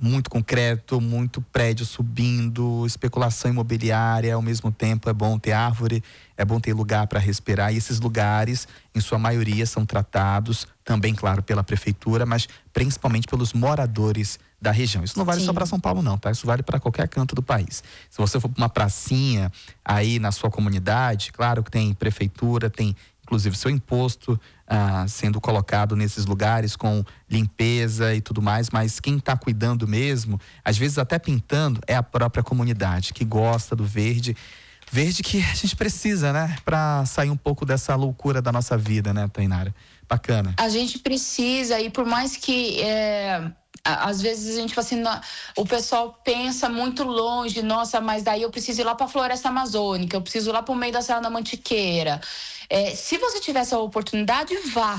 muito concreto, muito prédio subindo, especulação imobiliária. Ao mesmo tempo é bom ter árvore, é bom ter lugar para respirar, e esses lugares, em sua maioria, são tratados também, claro, pela prefeitura, mas principalmente pelos moradores da região. Isso não vale só para São Paulo não, tá? Isso vale para qualquer canto do país. Se você for para uma pracinha aí na sua comunidade, claro que tem prefeitura, tem inclusive seu imposto sendo colocado nesses lugares com limpeza e tudo mais, mas quem está cuidando mesmo, às vezes até pintando, é a própria comunidade que gosta do verde. Verde que a gente precisa, né? Para sair um pouco dessa loucura da nossa vida, né, Tainara? Bacana. A gente precisa, e por mais que às vezes a gente fala assim, o pessoal pensa muito longe, nossa, mas daí eu preciso ir lá para a floresta amazônica, eu preciso ir lá para o meio da Serra da Mantiqueira. Se você tiver essa oportunidade,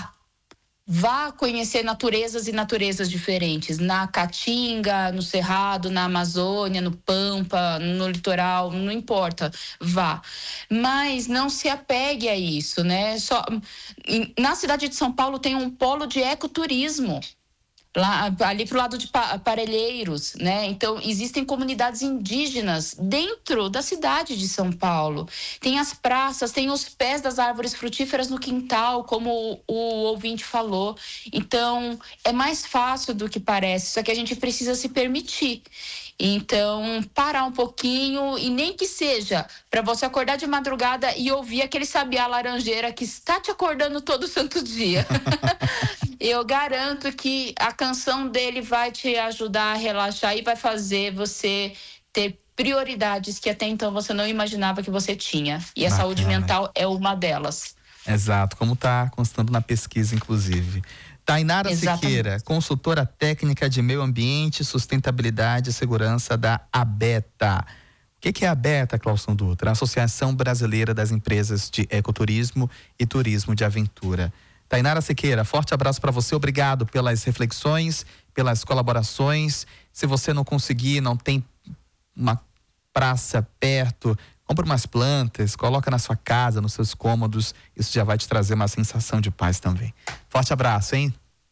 vá conhecer naturezas e naturezas diferentes, na Caatinga, no Cerrado, na Amazônia, no Pampa, no litoral, não importa, vá. Mas não se apegue a isso, né? Na cidade de São Paulo tem um polo de ecoturismo, ali pro lado de Parelheiros, né? Então, existem comunidades indígenas dentro da cidade de São Paulo. Tem as praças, tem os pés das árvores frutíferas no quintal, como o ouvinte falou. Então, é mais fácil do que parece, só que a gente precisa se permitir. Então, parar um pouquinho, e nem que seja para você acordar de madrugada e ouvir aquele sabiá laranjeira que está te acordando todo santo dia. Eu garanto que a canção dele vai te ajudar a relaxar e vai fazer você ter prioridades que até então você não imaginava que você tinha. E a saúde mental é uma delas. Exato, como está constando na pesquisa, inclusive. Tainara Siqueira, consultora técnica de meio ambiente, sustentabilidade e segurança da ABETA. O que é a ABETA, Clauson Dutra? A Associação Brasileira das Empresas de Ecoturismo e Turismo de Aventura. Tainara Siqueira, forte abraço para você, obrigado pelas reflexões, pelas colaborações. Se você não conseguir, não tem uma praça perto, compra umas plantas, coloca na sua casa, nos seus cômodos, isso já vai te trazer uma sensação de paz também. Forte abraço, hein?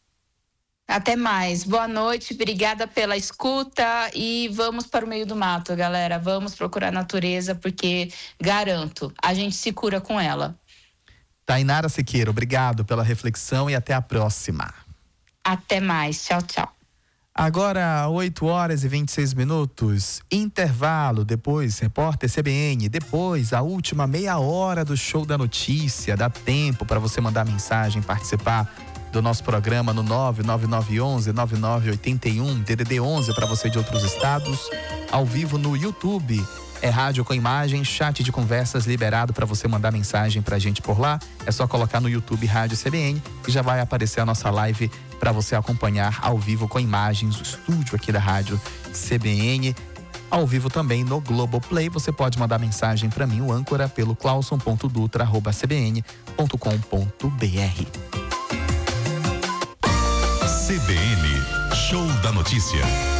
Até mais, boa noite, obrigada pela escuta e vamos para o meio do mato, galera, vamos procurar a natureza, porque garanto, a gente se cura com ela. Tainara Siqueira, obrigado pela reflexão e até a próxima. Até mais, tchau, tchau. Agora, 8h26, intervalo, depois Repórter CBN, depois a última meia hora do Show da Notícia. Dá tempo para você mandar mensagem, participar do nosso programa no 99911-9981, DDD 11 para você de outros estados, ao vivo no YouTube. É rádio com imagem, chat de conversas liberado para você mandar mensagem pra gente por lá. É só colocar no YouTube Rádio CBN e já vai aparecer a nossa live para você acompanhar ao vivo com imagens, o estúdio aqui da Rádio CBN. Ao vivo também no Globoplay, você pode mandar mensagem para mim, o âncora, pelo clauson.dutra@cbn.com.br. CBN, Show da Notícia.